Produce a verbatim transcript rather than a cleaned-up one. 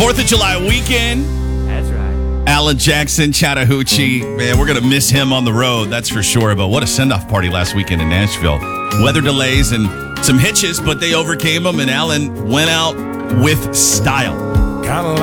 fourth of July weekend. That's right. Alan Jackson, Chattahoochee. Man, we're going to miss him on the road, that's for sure. But what a send-off party last weekend in Nashville. Weather delays and some hitches, but they overcame them, and Alan went out with style. Kinda